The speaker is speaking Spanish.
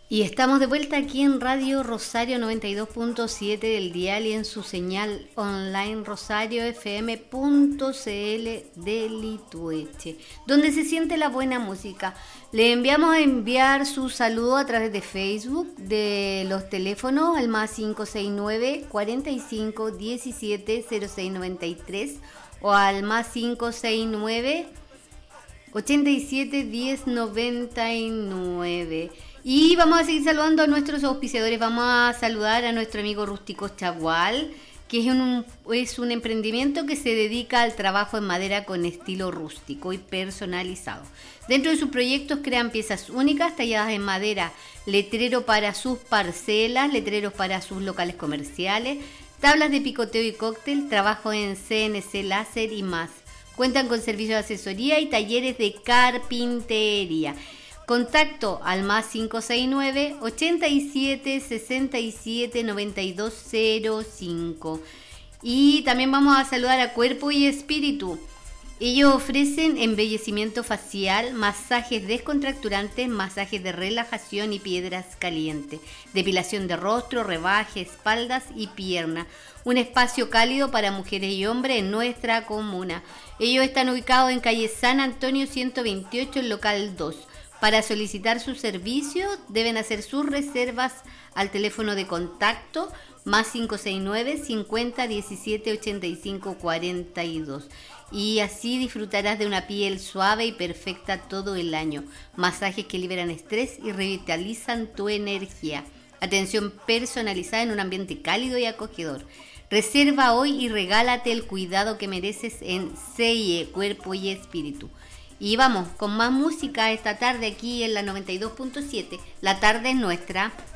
Y estamos de vuelta aquí en Radio Rosario 92.7 del dial y en su señal online rosariofm.cl de Litueche, donde se siente la buena música. Le enviamos a enviar su saludo a través de Facebook, de los teléfonos al más 569 45 17 0693 o al más 569 87 10 99. Y vamos a seguir saludando a nuestros auspiciadores. Vamos a saludar a nuestro amigo Rústico Chagual, que es un emprendimiento que se dedica al trabajo en madera con estilo rústico y personalizado. Dentro de sus proyectos crean piezas únicas talladas en madera, letrero para sus parcelas, letreros para sus locales comerciales, tablas de picoteo y cóctel, trabajo en CNC láser y más. Cuentan con servicios de asesoría y talleres de carpintería. Contacto al más 569 87 67 9205. Y también vamos a saludar a Cuerpo y Espíritu. Ellos ofrecen embellecimiento facial, masajes descontracturantes, masajes de relajación y piedras calientes, depilación de rostro, rebaje, espaldas y piernas. Un espacio cálido para mujeres y hombres en nuestra comuna. Ellos están ubicados en calle San Antonio 128, el local 2. Para solicitar sus servicios deben hacer sus reservas al teléfono de contacto más 569 50 17 85 42. Y así disfrutarás de una piel suave y perfecta todo el año. Masajes que liberan estrés y revitalizan tu energía. Atención personalizada en un ambiente cálido y acogedor. Reserva hoy y regálate el cuidado que mereces en CIE, Cuerpo y Espíritu. Y vamos con más música esta tarde aquí en la 92.7. La tarde es nuestra.